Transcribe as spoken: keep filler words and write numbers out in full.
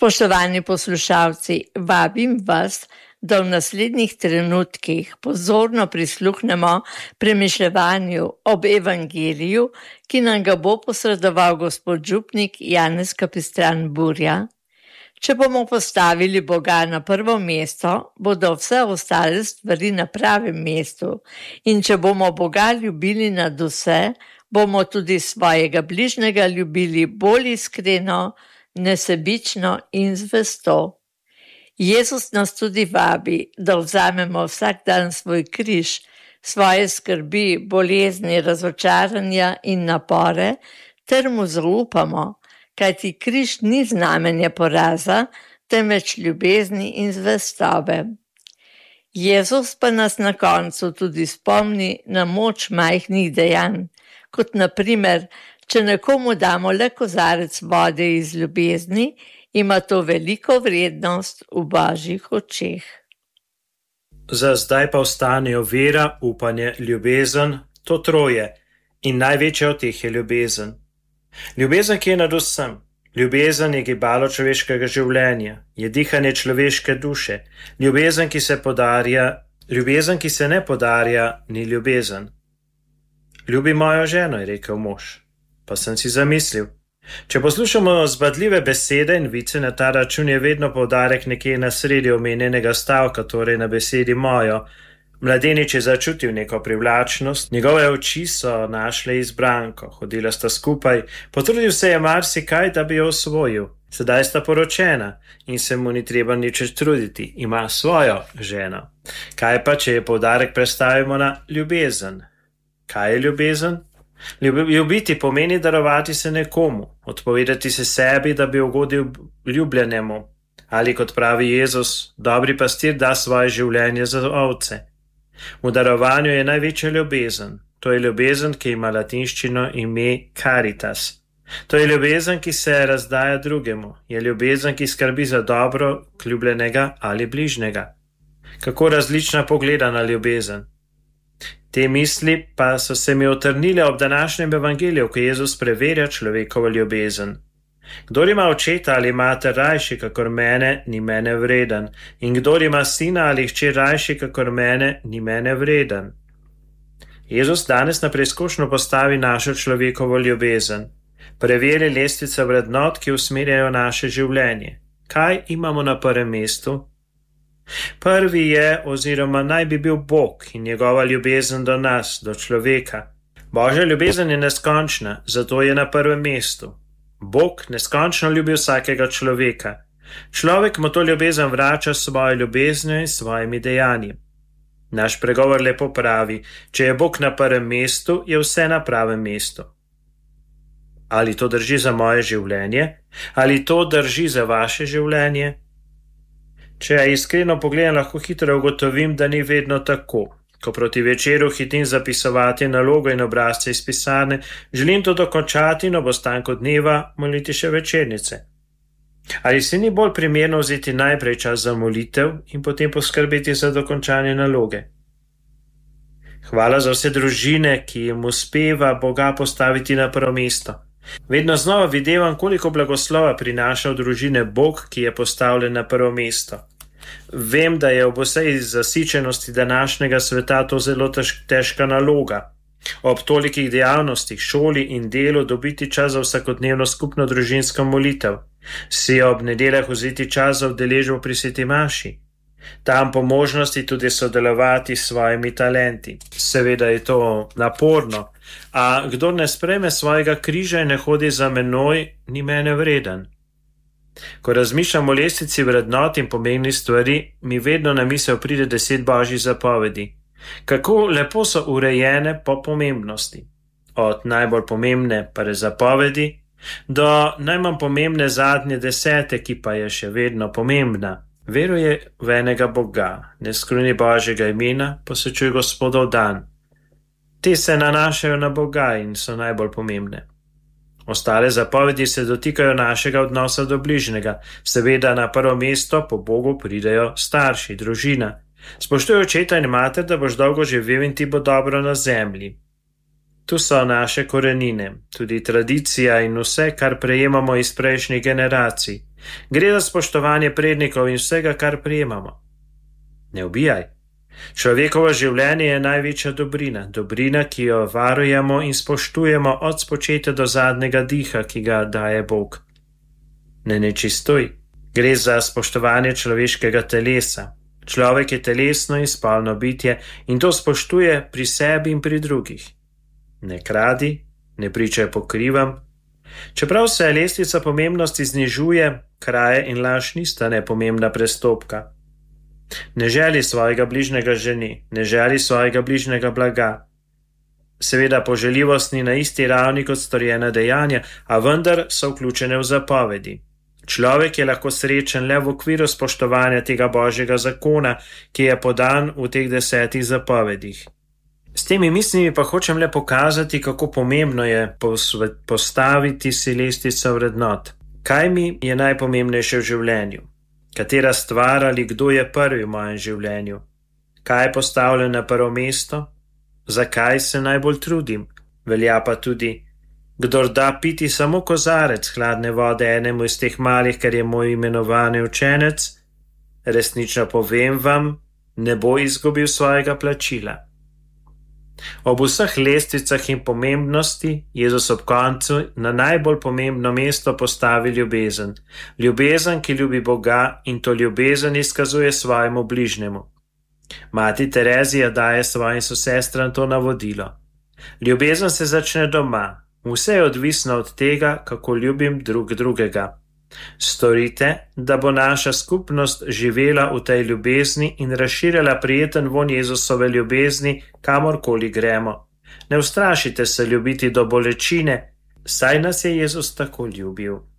Spoštovani poslušalci, vabim vas, da v naslednjih trenutkih pozorno prisluhnemo premišljevanju ob evangeliju, ki nam ga bo posredoval gospod župnik Janez Kapistran Burja. Če bomo postavili Boga na prvo mesto, bodo vse ostale stvari na pravem mestu, in če bomo Boga ljubili nad vse, bomo tudi svojega bližnjega ljubili bolj iskreno, nesebično in zvesto. Jezus nas tudi vabi, da vzamemo vsak dan svoj križ, svoje skrbi, bolezni, razočaranja in napore, ter mu zaupamo, kajti križ ni znamenje poraza, temveč ljubezni in zvestobe. Jezus pa nas na koncu tudi spomni na moč majhnih dejanj, kot na primer, če nekomu damo le kozarec vode iz ljubezni, ima to veliko vrednost v Božjih očeh. Za zdaj pa ostanejo vera, upanje, ljubezen, to troje, in največja od teh je ljubezen. Ljubezen, ki je nad vsem. Ljubezen je gibalo človeškega življenja, je dihanje človeške duše. Ljubezen, ki se podarja, ljubezen, ki se ne podarja, ni ljubezen. Ljubi mojo ženo, je rekel mož. Pa sem si zamislil. Če poslušamo zbadljive besede in vice na ta račun, je vedno poudarek nekje na sredi omenjenega stavka, torej na besedi mojo. Mladenič je začutil neko privlačnost, njegove oči so našle izbranko, hodila sta skupaj, potrudil se je marsikaj, da bi jo osvojil. Sedaj sta poročena in se mu ni treba nič truditi, ima svojo ženo. Kaj pa, če je poudarek prestavimo na ljubezen? Kaj je ljubezen? Ljubiti pomeni darovati se nekomu, odpovedati se sebi, da bi ugodil ljubljenemu. Ali kot pravi Jezus, dobri pastir da svoje življenje za ovce. V darovanju je največja ljubezen. To je ljubezen, ki ima latinščino ime caritas. To je ljubezen, ki se razdaja drugemu. Je ljubezen, ki skrbi za dobro ljubljenega ali bližnjega. Kako različna pogleda na ljubezen. Te misli pa so se mi otrnile ob današnjem evangeliju, ko Jezus preverja človekovo ljubezen. Kdor ima očeta ali mater rajši kakor mene, ni mene vreden, in kdor ima sina ali hčer rajši kakor mene, ni mene vreden. Jezus danes na preizkušnjo postavi našo človekovo ljubezen. Preveri lestvico vrednot, ki usmerjajo naše življenje. Kaj imamo na prvem mestu? Prvi je oziroma naj bi bil Bog in njegova ljubezen do nas, do človeka. Božja ljubezen je neskončna, zato je na prvem mestu. Bog neskončno ljubi vsakega človeka. Človek mu to ljubezen vrača s svojo ljubeznijo in svojimi dejanji. Naš pregovor lepo pravi, če je Bog na prvem mestu, je vse na pravem mestu. Ali to drži za moje življenje? Ali to drži za vaše življenje? Če iskreno pogledam, lahko hitro ugotovim, da ni vedno tako. Ko proti večeru hitim zapisovati nalogo in obrazce iz pisarne, želim to dokončati in ob ostanku dneva moliti še večernice. Ali se ni bolj primerno vzeti najprej čas za molitev in potem poskrbeti za dokončanje naloge? Hvala za vse družine, ki jim uspeva Boga postaviti na prvo mesto. Vedno znova videvam, koliko blagoslova prinaša v družine Bog, ki je postavljen na prvo mesto. Vem, da je ob vsej zasičenosti današnjega sveta to zelo težka naloga. Ob tolikih dejavnostih, šoli in delu dobiti čas za vsakodnevno skupno družinsko molitev. Si ob nedeljah vzeti čas za udeležbo pri sveti maši. Tam po možnosti tudi sodelovati s svojimi talenti. Seveda je to naporno, a kdor ne sprejme svojega križa in ne hodi za menoj, ni mene vreden. Ko razmišljam o lestvici vrednot in pomembnih stvari, mi vedno na misel pride deset božjih zapovedi. Kako lepo so urejene po pomembnosti. Od najbolj pomembne prve zapovedi do najmanj pomembne zadnje desete, ki pa je še vedno pomembna. Veruje v enega Boga, ne skruni Božjega imena, posvečuj Gospodov dan. Te se nanašajo na Boga in so najbolj pomembne. Ostale zapovedi se dotikajo našega odnosa do bližnjega. Seveda na prvo mesto po Bogu pridejo starši, družina. Spoštuj očeta in mater, da boš dolgo živel in ti bo dobro na zemlji. Tu so naše korenine, tudi tradicija in vse, kar prejemamo iz prejšnjih generacij. Gre za spoštovanje prednikov in vsega, kar prejemamo. Ne ubijaj. Človekovo življenje je največja dobrina, dobrina, ki jo varujemo in spoštujemo od spočetja do zadnjega diha, ki ga daje Bog. Ne nečistuj. Gre za spoštovanje človeškega telesa. Človek je telesno in spolno bitje in to spoštuje pri sebi in pri drugih. Ne kradi, ne pričaj po krivem. Čeprav se lestvica pomembnosti znižuje, kraje in laž nista nepomembna prestopka. Ne želi svojega bližnjega ženi, ne želi svojega bližnjega blaga. Seveda poželjivost ni na isti ravni kot storjena dejanja, a vendar so vključene v zapovedi. Človek je lahko srečen le v okviru spoštovanja tega Božjega zakona, ki je podan v teh desetih zapovedih. S temi mislimi pa hočem le pokazati, kako pomembno je postaviti si lestvico vrednot. Kaj mi je najpomembnejše v življenju? Katera stvar ali kdo je prvi v mojem življenju? Kaj je postavljeno na prvo mesto? Zakaj se najbolj trudim? Velja pa tudi, kdor da piti samo kozarec hladne vode enemu iz teh malih, ker je moj imenovani učenec, resnično povem vam, ne bo izgubil svojega plačila. Ob vseh lestvicah in pomembnosti Jezus ob koncu na najbolj pomembno mesto postavi ljubezen. Ljubezen, ki ljubi Boga in to ljubezen izkazuje svojemu bližnjemu. Mati Terezija daje svojim sosestram to navodilo. Ljubezen se začne doma. Vse je odvisno od tega, kako ljubim drug drugega. Storite, da bo naša skupnost živela v tej ljubezni in razširjala prijeten vonj Jezusove ljubezni, kamorkoli gremo. Ne ustrašite se ljubiti do bolečine, saj nas je Jezus tako ljubil.